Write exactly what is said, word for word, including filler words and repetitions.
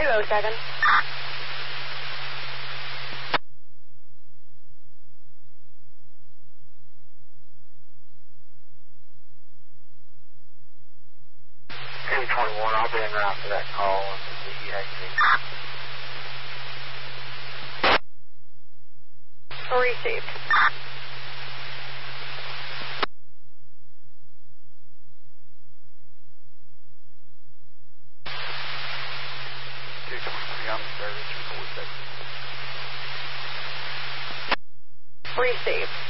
two oh seven. two twenty-one, I'll be en route for that call on the D E A C. Received. two twenty-three, I'm in service, report that. Received.